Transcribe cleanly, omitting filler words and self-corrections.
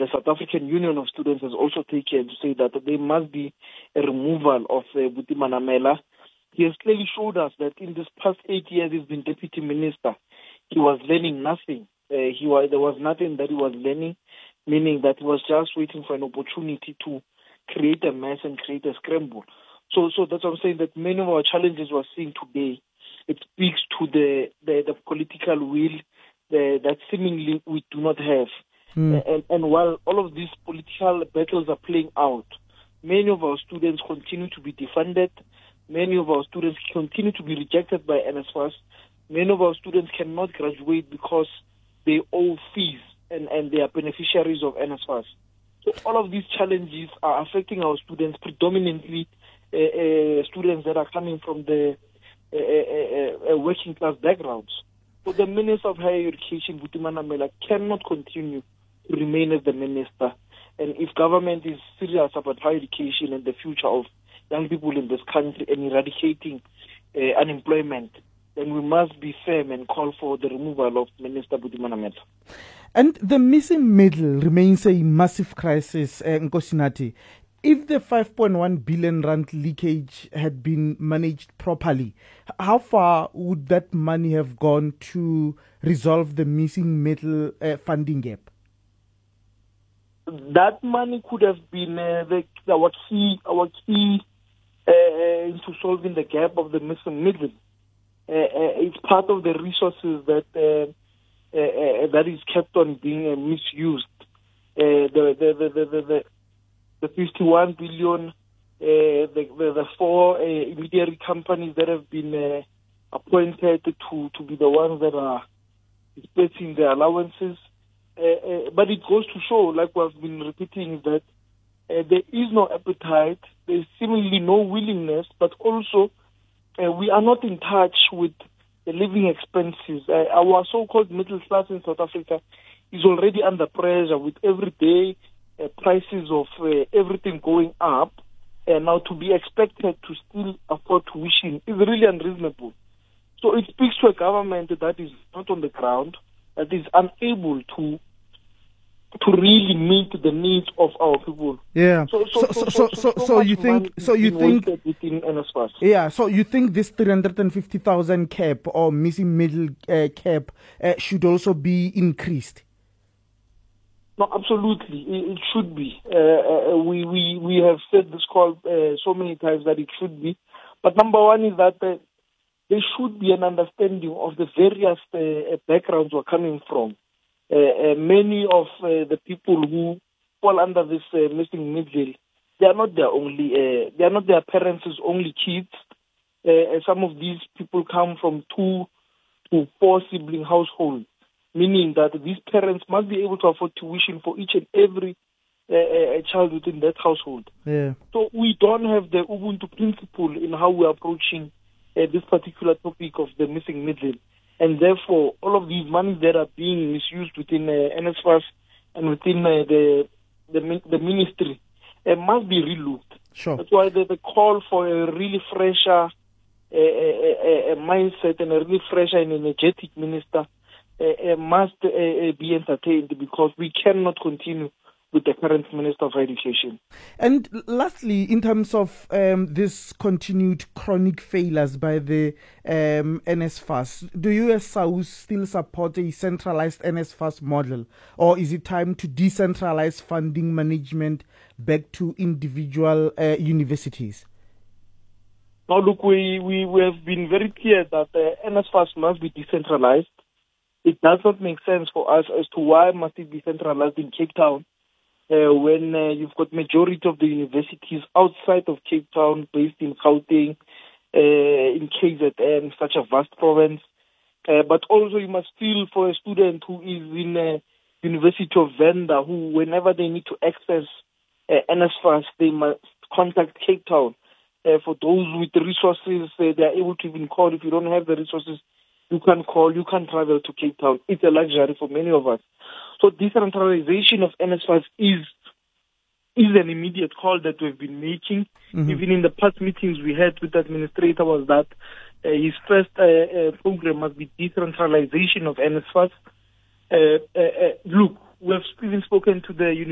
the South African Union of Students has also taken to say that there must be a removal of Buti Manamela. He has clearly showed us that in this past 8 years he's been deputy minister. He was learning nothing. There was nothing that he was learning, meaning that he was just waiting for an opportunity to create a mess and create a scramble. So that's what I'm saying, that many of our challenges we're seeing today, it speaks to the political will that seemingly we do not have. And while all of these political battles are playing out, many of our students continue to be defunded. Many of our students continue to be rejected by NSFAS. Many of our students cannot graduate because they owe fees and they are beneficiaries of NSFAS. So all of these challenges are affecting our students, predominantly students that are coming from the working class backgrounds. So the Minister of Higher Education, Buti Manamela, cannot continue to remain as the minister. And if government is serious about higher education and the future of young people in this country and eradicating unemployment, then we must be firm and call for the removal of Minister Buti Manamela. And the missing middle remains a massive crisis, Nkosinathi. If the 5.1 billion rand leakage had been managed properly, how far would that money have gone to resolve the missing middle funding gap? That money could have been our key into solving the gap of the missing middle. It's part of the resources that is kept on being misused. The 51 billion, the four intermediary companies that have been appointed to be the ones that are dispersing the allowances. But it goes to show, like we've been repeating, that there is no appetite, there is seemingly no willingness, but also we are not in touch with the living expenses. Our so-called middle class in South Africa is already under pressure with everyday prices of everything going up, and now to be expected to still afford tuition is really unreasonable. So it speaks to a government that is not on the ground, that is unable to really meet the needs of our people. Yeah. So you think within NSFAS. Yeah. So you think this 350,000 cap or missing middle cap should also be increased? No, absolutely, it should be. We have said this call so many times that it should be. But number one is that there should be an understanding of the various backgrounds we're coming from. Many of the people who fall under this missing middle, they are not their parents' only kids. Some of these people come from 2 to 4 sibling households, meaning that these parents must be able to afford tuition for each and every child within that household. Yeah. So we don't have the Ubuntu principle in how we're approaching this particular topic of the missing middle. And therefore, all of these monies that are being misused within NSFAS and within the ministry must be relooked. Sure. That's why the call for a really fresher mindset and a really fresher and energetic minister must be entertained, because we cannot continue with the current Minister of Education. And lastly, in terms of this continued chronic failures by the NSFAS, do you as SAUS still support a centralized NSFAS model, or is it time to decentralize funding management back to individual universities? Now look, we have been very clear that NSFAS must be decentralized. It does not make sense for us as to why must it be centralized in Cape Town when you've got majority of the universities outside of Cape Town, based in Gauteng, in KZN, such a vast province. But also you must feel for a student who is in University of Venda, who whenever they need to access NSFAS, they must contact Cape Town. For those with the resources, they are able to even call. If you don't have the resources, you can call, you can travel to Cape Town. It's a luxury for many of us. So decentralization of NSFAS is an immediate call that we've been making. Mm-hmm. Even in the past meetings we had with the administrator was that his first program must be decentralization of NSFAS. Look, we have even spoken to the